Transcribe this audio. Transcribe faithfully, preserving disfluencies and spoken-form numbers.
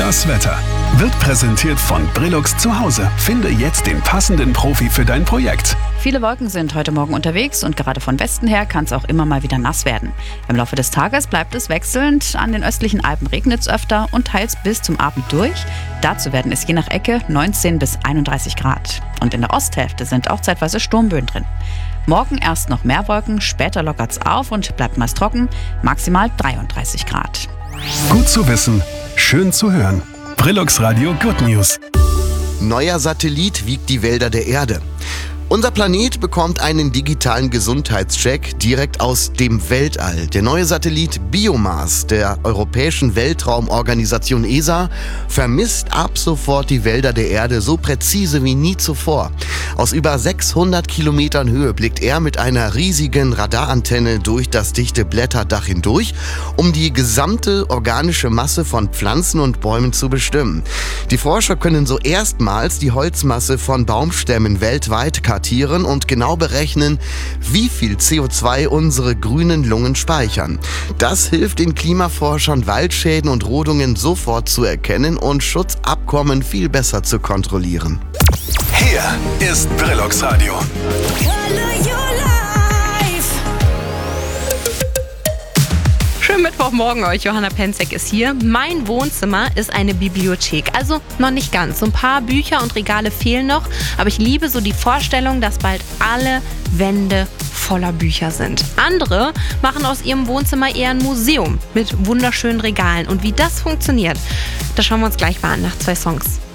Das Wetter wird präsentiert von Brillux zu Hause. Finde jetzt den passenden Profi für dein Projekt. Viele Wolken sind heute Morgen unterwegs und gerade von Westen her kann es auch immer mal wieder nass werden. Im Laufe des Tages bleibt es wechselnd. An den östlichen Alpen regnet es öfter und teils bis zum Abend durch. Dazu werden es je nach Ecke neunzehn bis einunddreißig Grad. Und in der Osthälfte sind auch zeitweise Sturmböen drin. Morgen erst noch mehr Wolken, später lockert es auf und bleibt meist trocken, maximal dreiunddreißig Grad. Gut zu wissen, schön zu hören. Brillux Radio Good News. Neuer Satellit wiegt die Wälder der Erde. Unser Planet bekommt einen digitalen Gesundheitscheck direkt aus dem Weltall. Der neue Satellit BioMars der Europäischen Weltraumorganisation E S A vermisst ab sofort die Wälder der Erde so präzise wie nie zuvor. Aus über sechshundert Kilometern Höhe blickt er mit einer riesigen Radarantenne durch das dichte Blätterdach hindurch, um die gesamte organische Masse von Pflanzen und Bäumen zu bestimmen. Die Forscher können so erstmals die Holzmasse von Baumstämmen weltweit kartieren und genau berechnen, wie viel C O zwei unsere grünen Lungen speichern. Das hilft den Klimaforschern, Waldschäden und Rodungen sofort zu erkennen und Schutzabkommen viel besser zu kontrollieren. Hier ist Brillux Radio. Schönen Mittwochmorgen euch, Johanna Penzek ist hier. Mein Wohnzimmer ist eine Bibliothek, also noch nicht ganz. So ein paar Bücher und Regale fehlen noch, aber ich liebe so die Vorstellung, dass bald alle Wände voller Bücher sind. Andere machen aus ihrem Wohnzimmer eher ein Museum mit wunderschönen Regalen. Und wie das funktioniert, das schauen wir uns gleich mal an nach zwei Songs.